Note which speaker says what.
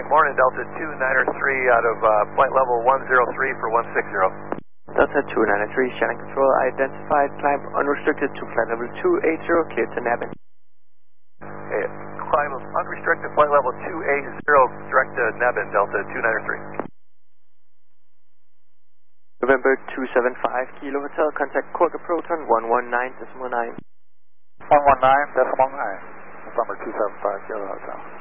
Speaker 1: morning, Delta 293 out of flight level 103 for 160.
Speaker 2: Delta 293, Shannon Control, identified, climb unrestricted to flight level 280, clear to Nabin.
Speaker 1: Hey, climb unrestricted flight level 280, direct to Nabin, Delta 293.
Speaker 2: November 275, Kilo Hotel, contact Quokka Proton 119.9.
Speaker 3: 119.9, November 275, Kilo Hotel.